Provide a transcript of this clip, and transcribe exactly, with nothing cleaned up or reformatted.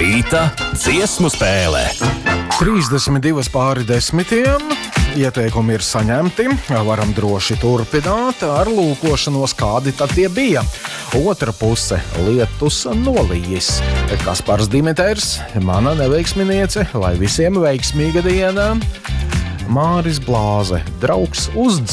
Rīta dziesmu spēlē. trīsdesmit divi pāri desmitiem. Ieteikumi ir saņemti. Varam droši turpināt ar lūkošanos, kādi tad tie bija. Otra puse - lietus nolījis. Kaspars Dimiters, mana neveiksminiece, lai visiem veiksmīga diena. Māris Blāze, draugs uz